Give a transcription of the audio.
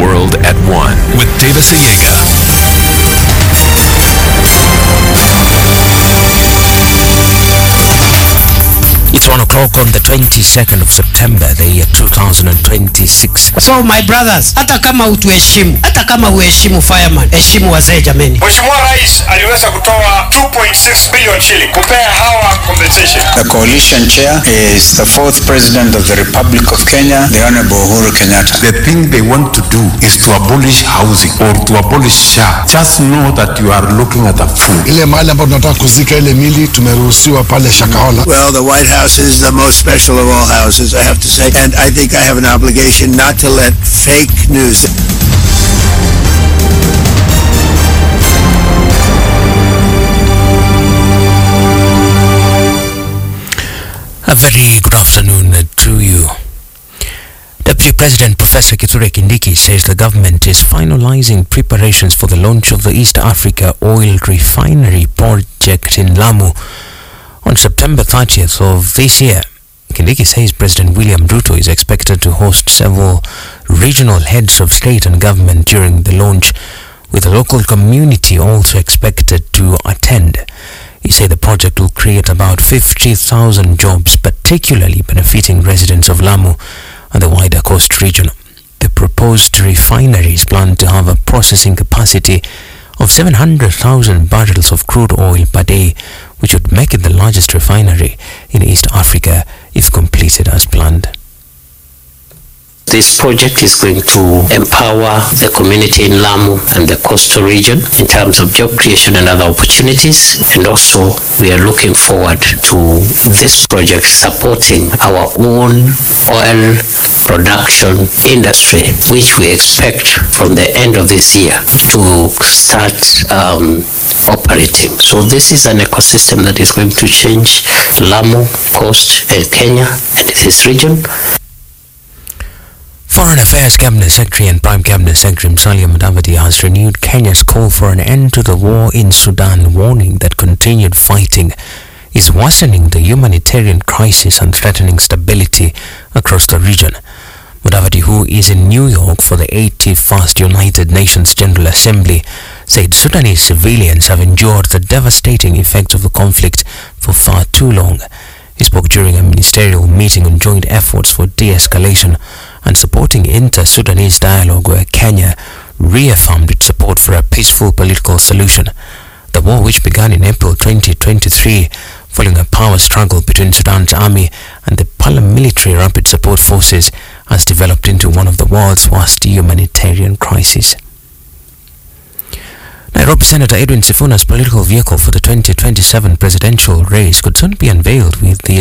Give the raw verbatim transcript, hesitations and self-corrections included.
World at One with Davis Ayega. It's one o'clock on the twenty-second of September, the year two thousand twenty-six. So my brothers, hata kama utuheshimu, hata kama uheshimu fireman, heshimu wazee jameni. Mheshimiwa Rais aliweza kutoa two point six billion shilling kupea hawa compensation. The coalition chair is the fourth president of the Republic of Kenya, the Honorable Uhuru Kenyatta. The thing they want to do is to abolish housing or to abolish S H A. Just know that you are looking at a fool. Ile mahali ambapo tunataka kuzika ile mili tumeruhusiwa pale Shakahola. Well, the White House is the most special of all houses, I have to say, and I think I have an obligation not to let fake news. A very good afternoon to you. Deputy President Professor Kithure Kindiki says the government is finalizing preparations for the launch of the East Africa Oil Refinery project in Lamu on September thirtieth of this year. Kindiki says President William Ruto is expected to host several regional heads of state and government during the launch, with the local community also expected to attend. He said the project will create about fifty thousand jobs, particularly benefiting residents of Lamu and the wider coast region. The proposed refinery is planned to have a processing capacity of seven hundred thousand barrels of crude oil per day, which would make it the largest refinery in East Africa if completed as planned. This project is going to empower the community in Lamu and the coastal region in terms of job creation and other opportunities. And also, we are looking forward to this project supporting our own oil production industry, which we expect from the end of this year to start um, operating. So this is an ecosystem that is going to change Lamu, coast, and Kenya and this region. Foreign Affairs Cabinet Secretary and Prime Cabinet Secretary Musalia Mudavadi has renewed Kenya's call for an end to the war in Sudan, warning that continued fighting is worsening the humanitarian crisis and threatening stability across the region. Mudavadi, who is in New York for the eighty-first United Nations General Assembly, said Sudanese civilians have endured the devastating effects of the conflict for far too long. He spoke during a ministerial meeting on joint efforts for de-escalation and supporting inter-Sudanese dialogue, where Kenya reaffirmed its support for a peaceful political solution. The war, which began in April twenty twenty-three following a power struggle between Sudan's army and the paramilitary Rapid Support Forces, has developed into one of the world's worst humanitarian crises. Nairobi Senator Edwin Sifuna's political vehicle for the twenty twenty-seven presidential race could soon be unveiled, with the